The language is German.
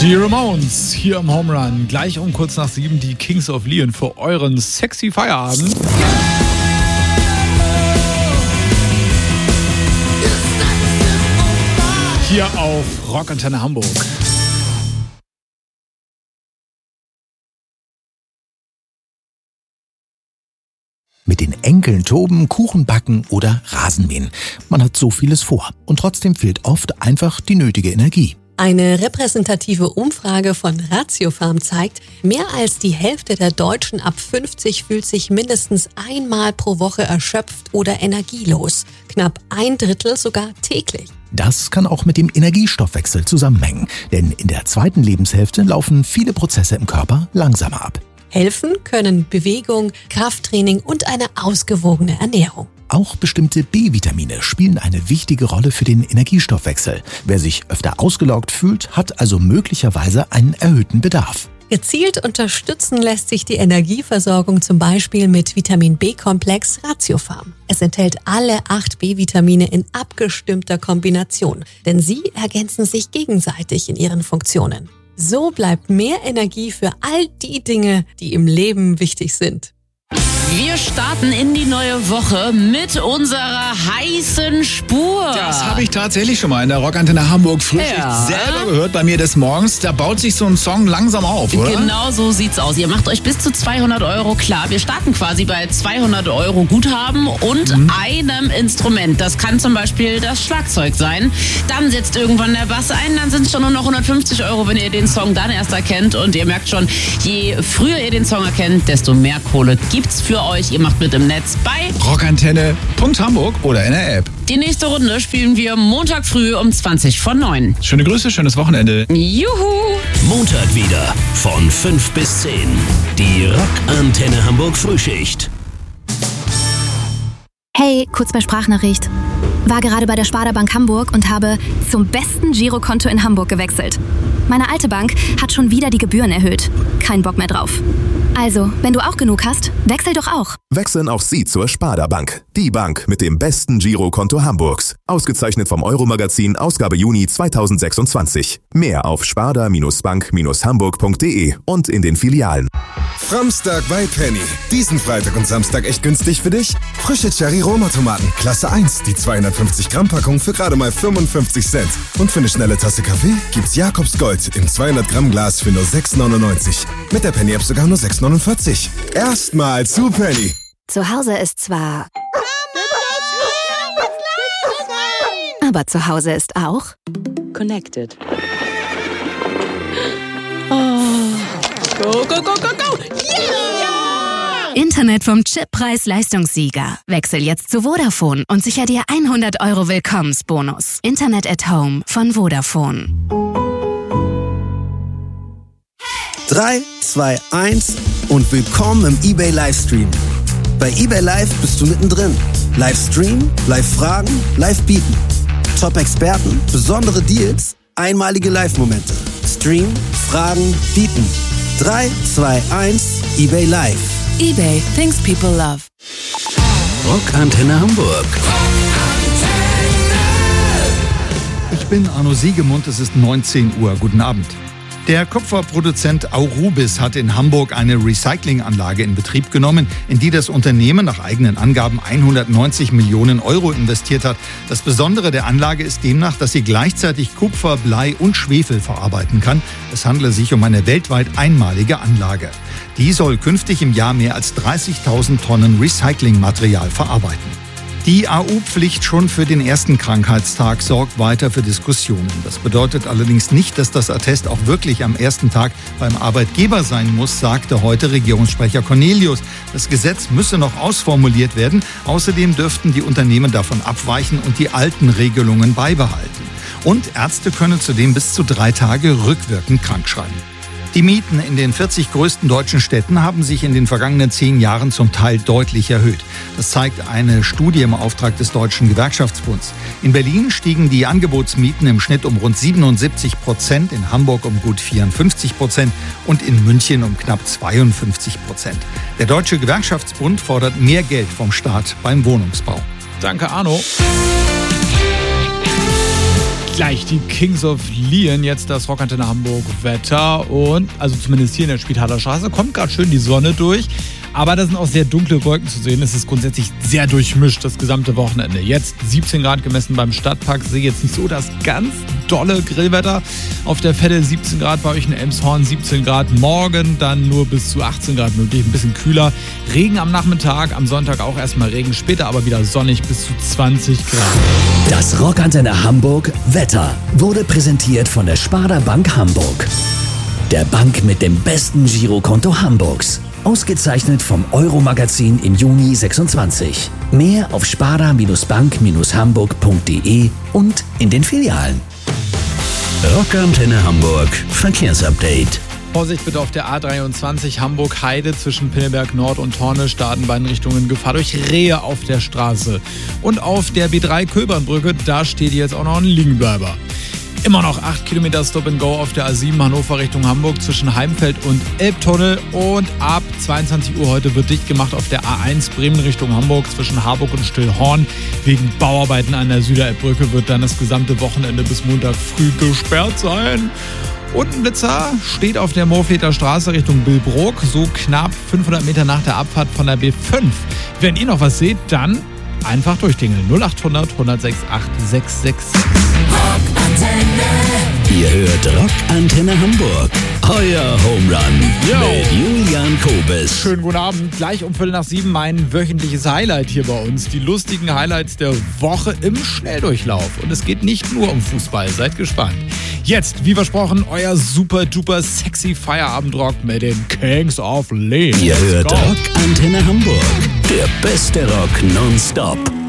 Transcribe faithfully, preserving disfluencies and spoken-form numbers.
Die Ramones hier im Home Run. Gleich um kurz nach sieben die Kings of Leon für euren sexy Feierabend. Hier auf Rockantenne Hamburg. Mit den Enkeln toben, Kuchen backen oder Rasenmähen. Man hat so vieles vor und trotzdem fehlt oft einfach die nötige Energie. Eine repräsentative Umfrage von Ratiofarm zeigt, mehr als die Hälfte der Deutschen ab fünfzig fühlt sich mindestens einmal pro Woche erschöpft oder energielos. Knapp ein Drittel sogar täglich. Das kann auch mit dem Energiestoffwechsel zusammenhängen, denn in der zweiten Lebenshälfte laufen viele Prozesse im Körper langsamer ab. Helfen können Bewegung, Krafttraining und eine ausgewogene Ernährung. Auch bestimmte B-Vitamine spielen eine wichtige Rolle für den Energiestoffwechsel. Wer sich öfter ausgelaugt fühlt, hat also möglicherweise einen erhöhten Bedarf. Gezielt unterstützen lässt sich die Energieversorgung zum Beispiel mit Vitamin B-Komplex Ratiofarm. Es enthält alle acht B-Vitamine in abgestimmter Kombination, denn sie ergänzen sich gegenseitig in ihren Funktionen. So bleibt mehr Energie für all die Dinge, die im Leben wichtig sind. Wir starten in die neue Woche mit unserer heißen Spur. Das habe ich tatsächlich schon mal in der Rockantenne Hamburg Frühschicht Ja. selber gehört, bei mir des Morgens. Da baut sich so ein Song langsam auf, oder? Genau so sieht's aus. Ihr macht euch bis zu zweihundert Euro klar. Wir starten quasi bei zweihundert Euro Guthaben und mhm. einem Instrument. Das kann zum Beispiel das Schlagzeug sein. Dann setzt irgendwann der Bass ein. Dann sind es schon nur noch hundertfünfzig Euro, wenn ihr den Song dann erst erkennt. Und ihr merkt schon, je früher ihr den Song erkennt, desto mehr Kohle gibt's für euch. Ihr macht mit im Netz bei rockantenne Punkt Hamburg oder in der App. Die nächste Runde spielen wir Montag früh um zwanzig vor neun. Schöne Grüße, schönes Wochenende. Juhu! Montag wieder von fünf bis zehn. Die Rockantenne Hamburg Frühschicht. Hey, kurz bei Sprachnachricht. War gerade bei der Sparda Bank Hamburg und habe zum besten Girokonto in Hamburg gewechselt. Meine alte Bank hat schon wieder die Gebühren erhöht. Kein Bock mehr drauf. Also, wenn du auch genug hast, wechsel doch auch. Wechseln auch Sie zur Sparda Bank. Die Bank mit dem besten Girokonto Hamburgs. Ausgezeichnet vom Euro-Magazin, Ausgabe Juni zweitausendsechsundzwanzig. Mehr auf sparda bank hamburg punkt de und in den Filialen. Framstag bei Penny. Diesen Freitag und Samstag echt günstig für dich? Frische Cherry-Roma-Tomaten, Klasse eins, die zweihundertfünfzig Gramm Packung für gerade mal fünfundfünfzig Cent. Und für eine schnelle Tasse Kaffee gibt's Jakobs Gold im zweihundert Gramm Glas für nur sechs neunundneunzig. Mit der Penny-App sogar nur sechs neunundvierzig. Erstmal zu Penny. Zu Hause ist zwar... Aber zu Hause ist auch... Connected. Go, go, go, go, go! Yeah! Internet vom Chippreis-Leistungssieger. Wechsel jetzt zu Vodafone und sicher dir hundert Euro Willkommensbonus. Internet at Home von Vodafone. drei, zwei, eins und willkommen im eBay Livestream. Bei eBay Live bist du mittendrin. Livestream, Live-Fragen, Live-Bieten. Top-Experten, besondere Deals, einmalige Live-Momente. Stream, Fragen, Bieten. drei, zwei, eins, eBay Live. eBay, things people love. Rockantenne Hamburg. Ich bin Arno Siegemund, es ist neunzehn Uhr. Guten Abend. Der Kupferproduzent Aurubis hat in Hamburg eine Recyclinganlage in Betrieb genommen, in die das Unternehmen nach eigenen Angaben hundertneunzig Millionen Euro investiert hat. Das Besondere der Anlage ist demnach, dass sie gleichzeitig Kupfer, Blei und Schwefel verarbeiten kann. Es handele sich um eine weltweit einmalige Anlage. Die soll künftig im Jahr mehr als dreißigtausend Tonnen Recyclingmaterial verarbeiten. Die A U-Pflicht schon für den ersten Krankheitstag sorgt weiter für Diskussionen. Das bedeutet allerdings nicht, dass das Attest auch wirklich am ersten Tag beim Arbeitgeber sein muss, sagte heute Regierungssprecher Cornelius. Das Gesetz müsse noch ausformuliert werden. Außerdem dürften die Unternehmen davon abweichen und die alten Regelungen beibehalten. Und Ärzte können zudem bis zu drei Tage rückwirkend krankschreiben. Die Mieten in den vierzig größten deutschen Städten haben sich in den vergangenen zehn Jahren zum Teil deutlich erhöht. Das zeigt eine Studie im Auftrag des Deutschen Gewerkschaftsbunds. In Berlin stiegen die Angebotsmieten im Schnitt um rund siebenundsiebzig Prozent, in Hamburg um gut vierundfünfzig Prozent und in München um knapp zweiundfünfzig Prozent. Der Deutsche Gewerkschaftsbund fordert mehr Geld vom Staat beim Wohnungsbau. Danke, Arno. Gleich die Kings of Leon, jetzt das Rockantenne Hamburg Wetter und, also zumindest hier in der Spiethaler Straße, kommt gerade schön die Sonne durch. Aber da sind auch sehr dunkle Wolken zu sehen. Es ist grundsätzlich sehr durchmischt das gesamte Wochenende. Jetzt siebzehn Grad gemessen beim Stadtpark. Sehe jetzt nicht so das ganz dolle Grillwetter. Auf der Fette siebzehn Grad, bei euch in Elmshorn siebzehn Grad. Morgen dann nur bis zu achtzehn Grad möglich, ein bisschen kühler. Regen am Nachmittag, am Sonntag auch erstmal Regen, später aber wieder sonnig bis zu zwanzig Grad. Das Rockantenne Hamburg Wetter wurde präsentiert von der Sparda Bank Hamburg. Der Bank mit dem besten Girokonto Hamburgs. Ausgezeichnet vom Euro-Magazin im Juni sechsundzwanzig. Mehr auf sparda-bank-hamburg punkt de und in den Filialen. Rockantenne Hamburg Verkehrsupdate. Vorsicht bitte auf der A dreiundzwanzig Hamburg-Heide zwischen Pinneberg Nord und Horne, starten beiden Richtungen Gefahr durch Rehe auf der Straße. Und auf der B drei Köbernbrücke, da steht jetzt auch noch ein Liegenbleiber. Immer noch acht Kilometer Stop and Go auf der A sieben Hannover Richtung Hamburg zwischen Heimfeld und Elbtunnel. Und ab zweiundzwanzig Uhr heute wird dicht gemacht auf der A eins Bremen Richtung Hamburg zwischen Harburg und Stillhorn. Wegen Bauarbeiten an der Süderelbbrücke wird dann das gesamte Wochenende bis Montag früh gesperrt sein. Und ein Blitzer steht auf der Moorfleter Straße Richtung Billbrook, so knapp fünfhundert Meter nach der Abfahrt von der B fünf. Wenn ihr noch was seht, dann einfach durchklingeln. null achthundert, hundertsechs, acht sechs sechs. Ihr hört Rockantenne Hamburg. Euer Home Run Yo. mit Julian Kobes. Schönen guten Abend. Gleich um Viertel nach sieben mein wöchentliches Highlight hier bei uns. Die lustigen Highlights der Woche im Schnelldurchlauf. Und es geht nicht nur um Fußball. Seid gespannt. Jetzt, wie versprochen, euer super duper sexy Feierabendrock mit den Kings of Leon. Ihr hört Go. Rockantenne Hamburg. Der beste Rock nonstop.